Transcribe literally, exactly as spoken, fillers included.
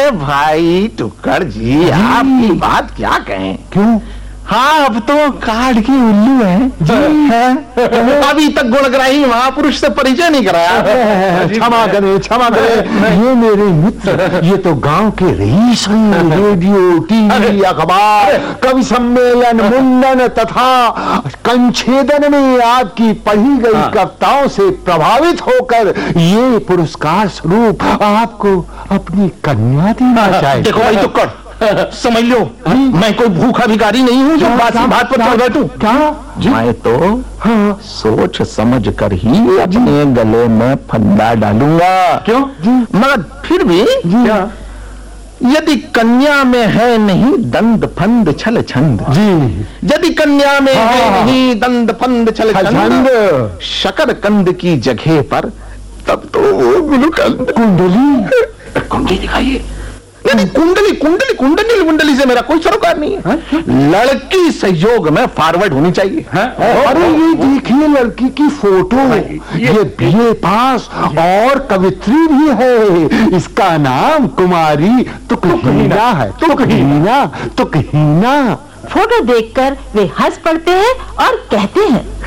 अरे भाई टुक्कड़ जी, आपकी बात क्या कहें। क्यों? हाँ, अब तो कार्ड की उल्लू है। अभी तक गुणग्राही महापुरुष से परिचय नहीं कराया। क्षमा करें, क्षमा करें। ये मेरे मित्र, ये तो गांव के रईस हैं। रेडियो, टीवी, अखबार, कवि सम्मेलन, मुंडन तथा कंछेदन में आपकी पढ़ी गई कविताओं से प्रभावित होकर ये पुरस्कार स्वरूप आपको अपनी कन्या देना चाहे। देखो भाई टुक्कड़, समझ लो, मैं कोई भूखा भिखारी नहीं हूँ जो बासी बात पर चढ़ बैठूं। क्या? मैं तो हाँ, सोच समझ कर ही अपने गले में फंदा डालूंगा। क्यों? मगर फिर भी क्या? यदि कन्या में है नहीं दंड फंद छल छंद जी, यदि कन्या में है नहीं दंड फंद छल छंद, शकर कंद की जगह पर तब तो वो गुलकंद। कुंडली कुंडली दिखाइए। नहीं, कुंडली कुंडली कुंडली कुंडली से मेरा कोई सरोकार नहीं है। लड़की सहयोग में फॉरवर्ड होनी चाहिए। अरे ये देखिए लड़की की फोटो, ये बीए पास और कवित्री भी है। इसका नाम कुमारी तुकहीना है। तुकहीना तुकहीना। फोटो देखकर वे हंस पड़ते हैं और कहते हैं,